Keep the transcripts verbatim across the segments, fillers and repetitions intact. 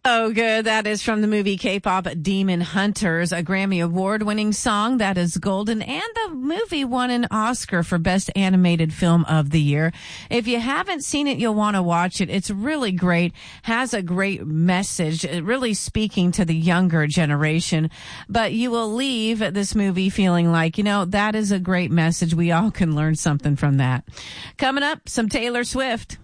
Oh, good. That is from the movie K-pop Demon Hunters, a Grammy Award-winning song that is golden, and the movie won an Oscar for Best Animated Film of the Year. If you haven't seen it, you'll want to watch it. It's really great, has a great message, really speaking to the younger generation, but you will leave this movie feeling like, you know, that is a great message. We all can learn something from that. Coming up, some Taylor Swift.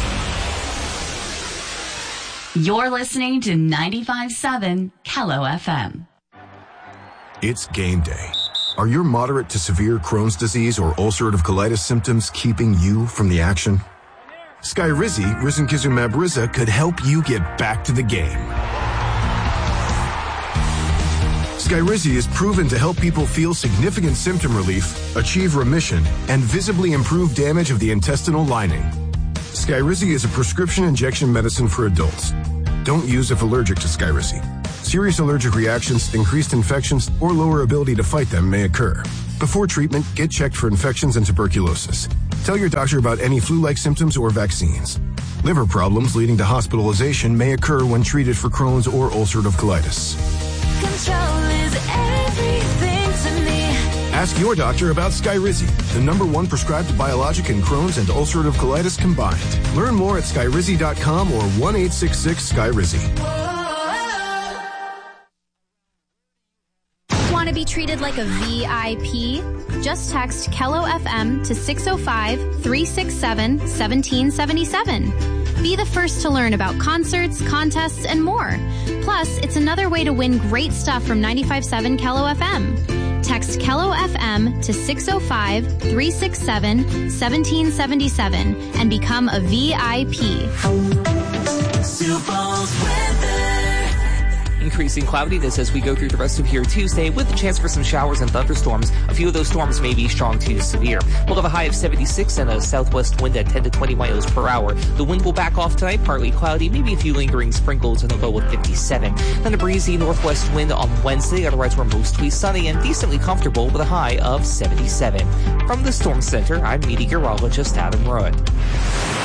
You're listening to ninety-five point seven Kello F M. It's game day. Are your moderate to severe Crohn's disease or ulcerative colitis symptoms keeping you from the action? Skyrizi, risankizumab Riza, could help you get back to the game. Skyrizi is proven to help people feel significant symptom relief, achieve remission, and visibly improve damage of the intestinal lining. Skyrizi is a prescription injection medicine for adults. Don't use if allergic to Skyrizi. Serious allergic reactions, increased infections, or lower ability to fight them may occur. Before treatment, get checked for infections and tuberculosis. Tell your doctor about any flu-like symptoms or vaccines. Liver problems leading to hospitalization may occur when treated for Crohn's or ulcerative colitis. Control is everything to me. Ask your doctor about Skyrizi, the number one prescribed biologic in Crohn's and ulcerative colitis combined. Learn more at skyrizi dot com or one eight six six Skyrizi. Want to be treated like a V I P? Just text Kello F M to six oh five, three six seven, one seven seven seven. Be the first to learn about concerts, contests, and more. Plus, it's another way to win great stuff from ninety-five point seven Kello F M. Text Kello F M to six oh five, three six seven, one seven seven seven and become a V I P. Super's weather. Increasing cloudiness as we go through the rest of your Tuesday with a chance for some showers and thunderstorms. A few of those storms may be strong to severe. We'll have a high of seventy-six and a southwest wind at ten to twenty miles per hour. The wind will back off tonight, partly cloudy, maybe a few lingering sprinkles, and a low of fifty-seven. Then a breezy northwest wind on Wednesday, otherwise we're mostly sunny and decently comfortable with a high of seventy-seven. From the Storm Center, I'm meteorologist Adam Roy.